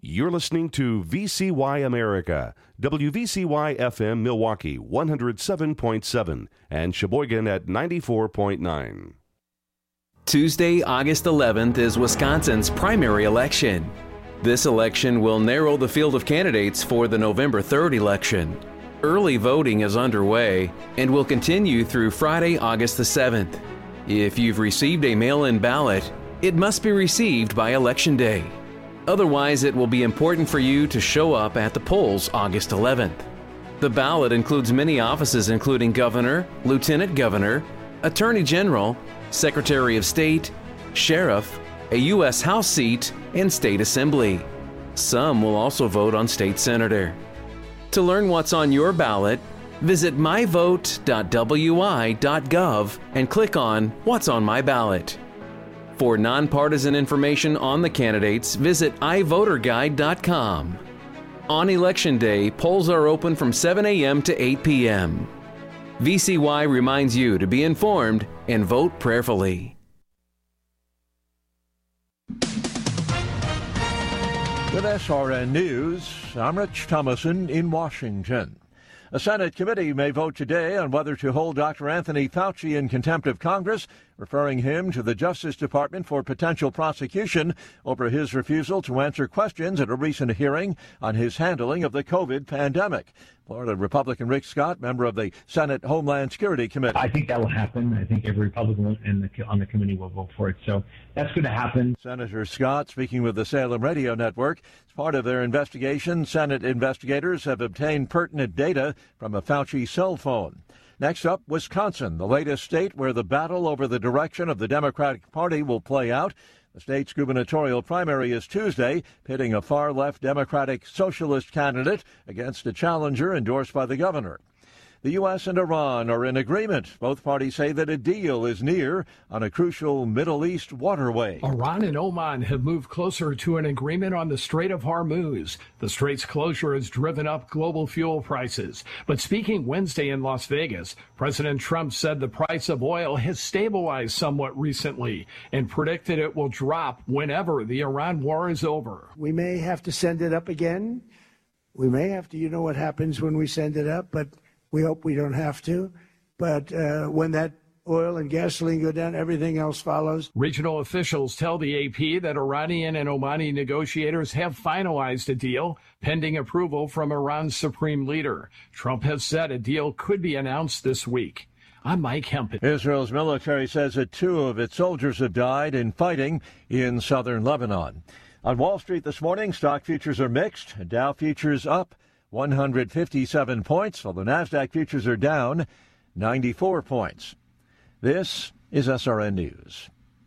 You're listening to VCY America, WVCY FM Milwaukee 107.7 and Sheboygan at 94.9. Tuesday, August 11th is Wisconsin's primary election. This election will narrow the field of candidates for the November 3rd election. Early voting is underway and will continue through Friday, August the 7th. If you've received a mail-in ballot, it must be received by Election Day. Otherwise, it will be important for you to show up at the polls August 11th. The ballot includes many offices including governor, lieutenant governor, attorney general, secretary of state, sheriff, a U.S. House seat, and state assembly. Some will also vote on state senator. To learn what's on your ballot, visit myvote.wi.gov and click on What's on My Ballot. For nonpartisan information on the candidates, visit iVoterGuide.com. On Election Day, polls are open from 7 a.m. to 8 p.m. VCY reminds you to be informed and vote prayerfully. With SRN News, I'm Rich Thomason in Washington. A Senate committee may vote today on whether to hold Dr. Anthony Fauci in contempt of Congress, referring him to the Justice Department for potential prosecution over his refusal to answer questions at a recent hearing on his handling of the COVID pandemic. Florida Republican Rick Scott, member of the Senate Homeland Security Committee. I think that will happen. I think every Republican on the committee will vote for it. So that's going to happen. Senator Scott, speaking with the Salem Radio Network, as part of their investigation, Senate investigators have obtained pertinent data from a Fauci cell phone. Next up, Wisconsin, the latest state where the battle over the direction of the Democratic Party will play out. The state's gubernatorial primary is Tuesday, pitting a far-left Democratic Socialist candidate against a challenger endorsed by the governor. The U.S. and Iran are in agreement. Both parties say that a deal is near on a crucial Middle East waterway. Iran and Oman have moved closer to an agreement on the Strait of Hormuz. The strait's closure has driven up global fuel prices. But speaking Wednesday in Las Vegas, President Trump said the price of oil has stabilized somewhat recently and predicted it will drop whenever the Iran war is over. We may have to send it up again. We may have to, you know what happens when we send it up, but we hope we don't have to. But when that oil and gasoline go down, everything else follows. Regional officials tell the AP that Iranian and Omani negotiators have finalized a deal pending approval from Iran's supreme leader. Trump has said a deal could be announced this week. I'm Mike Hempen. Israel's military says that 2 of its soldiers have died in fighting in southern Lebanon. On Wall Street this morning, stock futures are mixed. Dow futures up 157 points, while the NASDAQ futures are down 94 points. This is SRN News.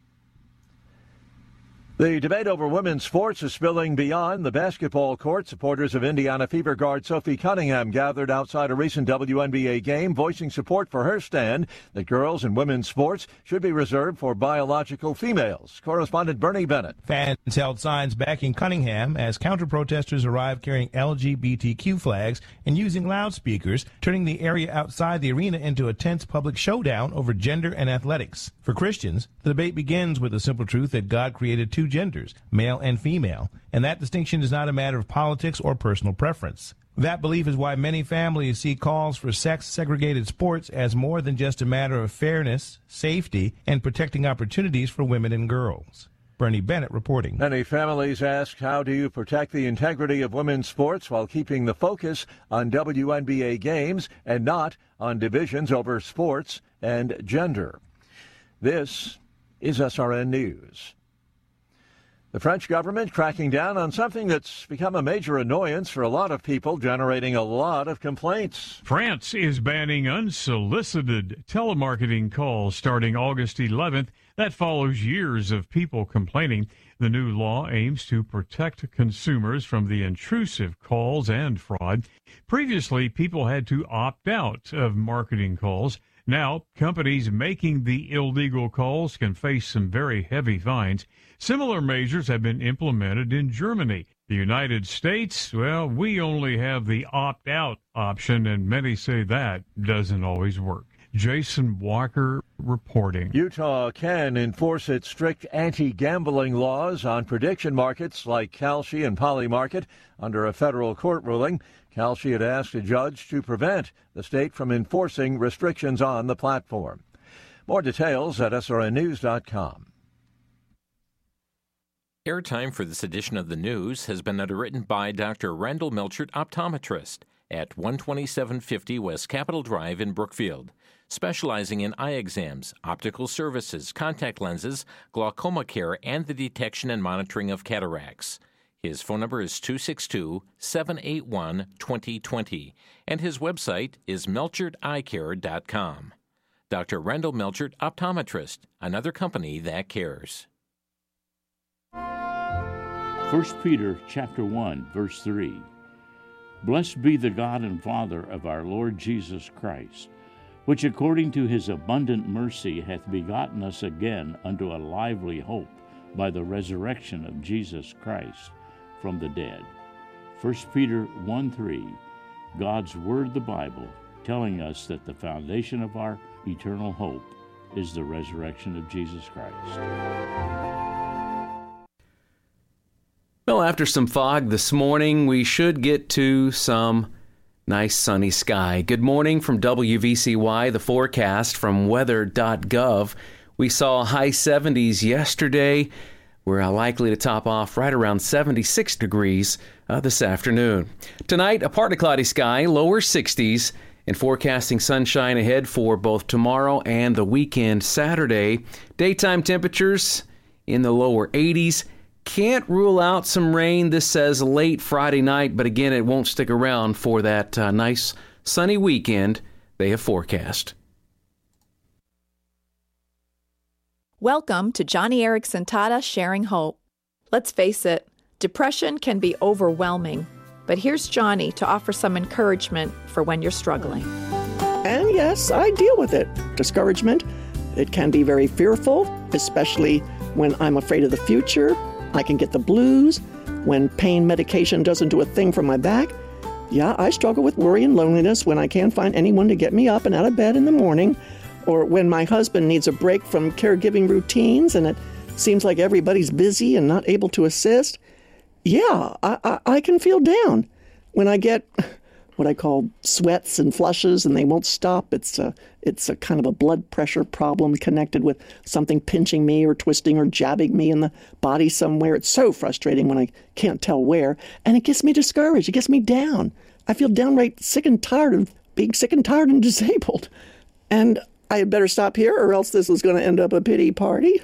The debate over women's sports is spilling beyond the basketball court. Supporters of Indiana Fever guard Sophie Cunningham gathered outside a recent WNBA game, voicing support for her stand that girls and women's sports should be reserved for biological females. Correspondent Bernie Bennett. Fans held signs backing Cunningham as counter-protesters arrived carrying LGBTQ flags and using loudspeakers, turning the area outside the arena into a tense public showdown over gender and athletics. For Christians, the debate begins with the simple truth that God created 2 genders, male and female, and that distinction is not a matter of politics or personal preference. That belief is why many families see calls for sex-segregated sports as more than just a matter of fairness, safety, and protecting opportunities for women and girls. Bernie Bennett reporting. Many families ask, how do you protect the integrity of women's sports while keeping the focus on WNBA games and not on divisions over sports and gender? This is SRN News. The French government cracking down on something that's become a major annoyance for a lot of people, generating a lot of complaints. France is banning unsolicited telemarketing calls starting August 11th. That follows years of people complaining. The new law aims to protect consumers from the intrusive calls and fraud. Previously, people had to opt out of marketing calls. Now, companies making the illegal calls can face some very heavy fines. Similar measures have been implemented in Germany. The United States, well, we only have the opt-out option, and many say that doesn't always work. Jason Walker reporting. Utah can enforce its strict anti-gambling laws on prediction markets like Kalshi and Polymarket under a federal court ruling. Kalshi had asked a judge to prevent the state from enforcing restrictions on the platform. More details at srnnews.com. Airtime for this edition of the news has been underwritten by Dr. Randall Melchert, optometrist, at 12750 West Capitol Drive in Brookfield, specializing in eye exams, optical services, contact lenses, glaucoma care, and the detection and monitoring of cataracts. His phone number is 262-781-2020, and his website is melcherteyecare.com. Dr. Randall Melchert, optometrist, another company that cares. 1 Peter chapter 1, verse 3. Blessed be the God and Father of our Lord Jesus Christ, which according to his abundant mercy hath begotten us again unto a lively hope by the resurrection of Jesus Christ from the dead. 1 Peter 1:3, God's Word, the Bible, telling us that the foundation of our eternal hope is the resurrection of Jesus Christ. Well, after some fog this morning, we should get to some nice sunny sky. Good morning from WVCY, the forecast from weather.gov. We saw high 70s yesterday. We're likely to top off right around 76 degrees this afternoon. Tonight, a partly cloudy sky, lower 60s, and forecasting sunshine ahead for both tomorrow and the weekend Saturday. Daytime temperatures in the lower 80s. Can't rule out some rain, this says late Friday night, but again, it won't stick around for that nice sunny weekend they have forecast. Welcome to Joni Eareckson Tada Sharing Hope. Let's face it, depression can be overwhelming, but here's Joni to offer some encouragement for when you're struggling. And yes, I deal with it. Discouragement, it can be very fearful, especially when I'm afraid of the future. I can get the blues when pain medication doesn't do a thing for my back. Yeah, I struggle with worry and loneliness when I can't find anyone to get me up and out of bed in the morning, or when my husband needs a break from caregiving routines and it seems like everybody's busy and not able to assist. Yeah, I can feel down when I get what I call sweats and flushes and they won't stop. It's a kind of a blood pressure problem connected with something pinching me or twisting or jabbing me in the body somewhere. It's so frustrating when I can't tell where, and it gets me discouraged. It gets me down. I feel downright sick and tired of being sick and tired and disabled. And I had better stop here or else this is going to end up a pity party.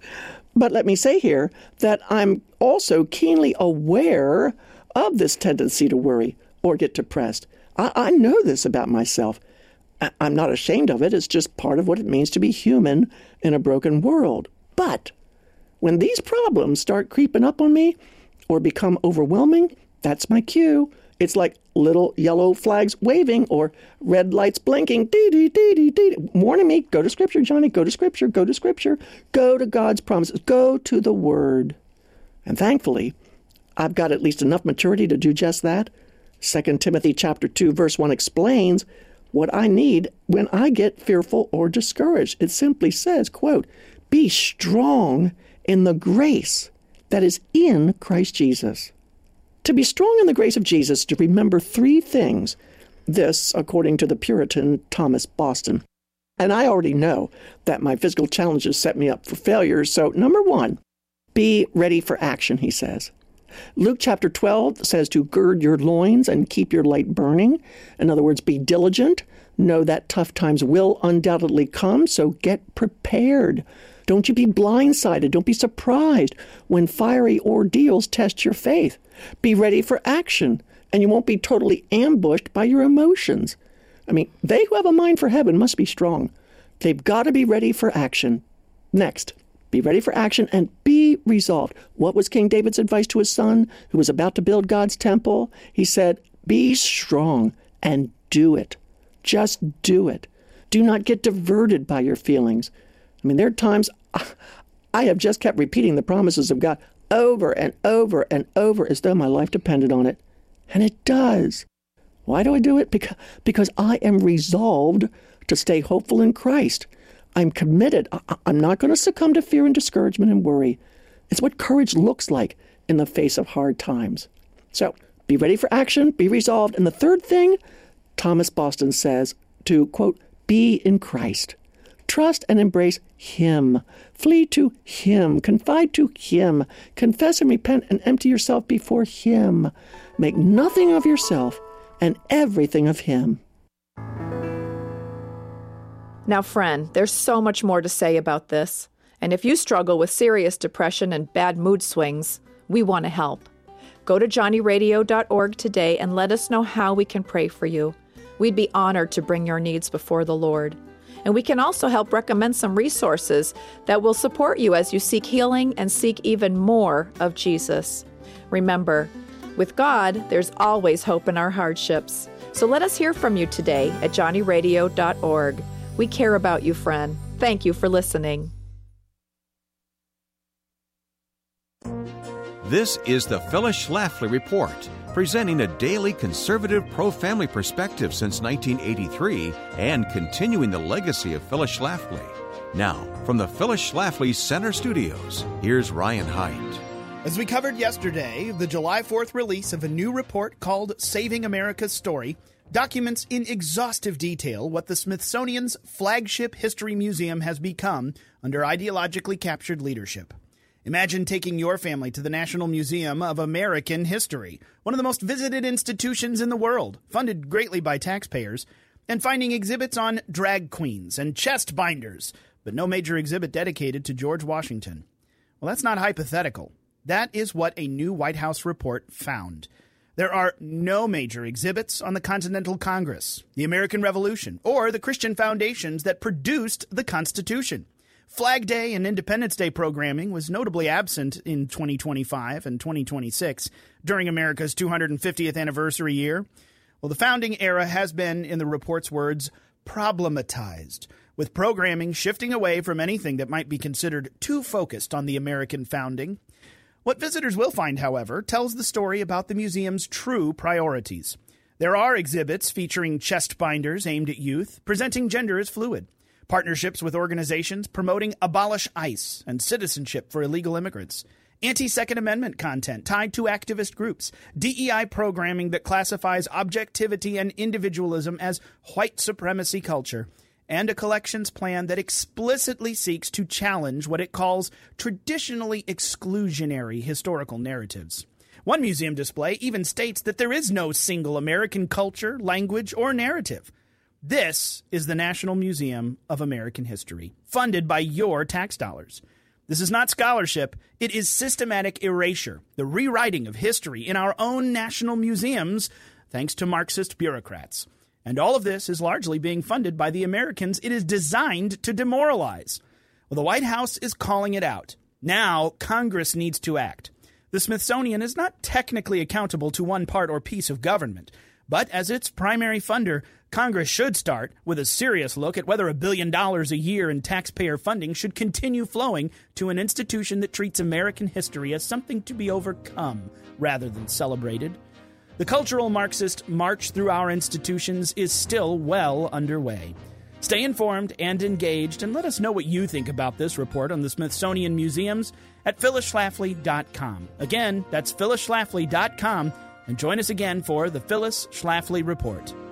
But let me say here that I'm also keenly aware of this tendency to worry or get depressed. I know this about myself. I'm not ashamed of it. It's just part of what it means to be human in a broken world. But when these problems start creeping up on me or become overwhelming, that's my cue. It's like little yellow flags waving or red lights blinking, dee-dee-dee-dee-dee, warning me, go to Scripture, Johnny, go to Scripture, go to Scripture, go to God's promises, go to the Word. And thankfully, I've got at least enough maturity to do just that. 2 Timothy chapter 2, verse 1 explains what I need when I get fearful or discouraged. It simply says, quote, be strong in the grace that is in Christ Jesus. To be strong in the grace of Jesus, to remember three things. This, according to the Puritan Thomas Boston. And I already know that my physical challenges set me up for failure. So, number one, be ready for action, he says. Luke chapter 12 says to gird your loins and keep your light burning. In other words, be diligent. Know that tough times will undoubtedly come, so get prepared. Don't you be blindsided. Don't be surprised when fiery ordeals test your faith. Be ready for action, and you won't be totally ambushed by your emotions. I mean, they who have a mind for heaven must be strong. They've got to be ready for action. Next, be ready for action and be resolved. What was King David's advice to his son who was about to build God's temple? He said, be strong and do it. Just do it. Do not get diverted by your feelings. I mean, there are times I have just kept repeating the promises of God over and over and over as though my life depended on it. And it does. Why do I do it? Because I am resolved to stay hopeful in Christ. I'm committed. I'm not going to succumb to fear and discouragement and worry. It's what courage looks like in the face of hard times. So be ready for action, be resolved. And the third thing, Thomas Boston says to, quote, be in Christ. Trust and embrace Him. Flee to Him. Confide to Him. Confess and repent and empty yourself before Him. Make nothing of yourself and everything of Him. Now, friend, there's so much more to say about this. And if you struggle with serious depression and bad mood swings, we want to help. Go to johnnyradio.org today and let us know how we can pray for you. We'd be honored to bring your needs before the Lord. And we can also help recommend some resources that will support you as you seek healing and seek even more of Jesus. Remember, with God, there's always hope in our hardships. So let us hear from you today at johnnyradio.org. We care about you, friend. Thank you for listening. This is the Phyllis Schlafly Report, presenting a daily conservative pro-family perspective since 1983 and continuing the legacy of Phyllis Schlafly. Now, from the Phyllis Schlafly Center Studios, here's Ryan Haidt. As we covered yesterday, the July 4th release of a new report called Saving America's Story documents in exhaustive detail what the Smithsonian's flagship history museum has become under ideologically captured leadership. Imagine taking your family to the National Museum of American History, one of the most visited institutions in the world, funded greatly by taxpayers, and finding exhibits on drag queens and chest binders, but no major exhibit dedicated to George Washington. Well, that's not hypothetical. That is what a new White House report found. There are no major exhibits on the Continental Congress, the American Revolution, or the Christian foundations that produced the Constitution. Flag Day and Independence Day programming was notably absent in 2025 and 2026 during America's 250th anniversary year. Well, the founding era has been, in the report's words, problematized, with programming shifting away from anything that might be considered too focused on the American founding. What visitors will find, however, tells the story about the museum's true priorities. There are exhibits featuring chest binders aimed at youth, presenting gender as fluid, partnerships with organizations promoting Abolish ICE and citizenship for illegal immigrants, anti-Second Amendment content tied to activist groups, DEI programming that classifies objectivity and individualism as white supremacy culture, and a collections plan that explicitly seeks to challenge what it calls traditionally exclusionary historical narratives. One museum display even states that there is no single American culture, language, or narrative. This is the National Museum of American History, funded by your tax dollars. This is not scholarship. It is systematic erasure, the rewriting of history in our own national museums, thanks to Marxist bureaucrats. And all of this is largely being funded by the Americans it is designed to demoralize. Well, the White House is calling it out. Now, Congress needs to act. The Smithsonian is not technically accountable to one part or piece of government, but as its primary funder, Congress should start with a serious look at whether $1 billion a year in taxpayer funding should continue flowing to an institution that treats American history as something to be overcome rather than celebrated. The cultural Marxist march through our institutions is still well underway. Stay informed and engaged, and let us know what you think about this report on the Smithsonian Museums at phyllisschlafly.com. Again, that's phyllisschlafly.com, and join us again for the Phyllis Schlafly Report.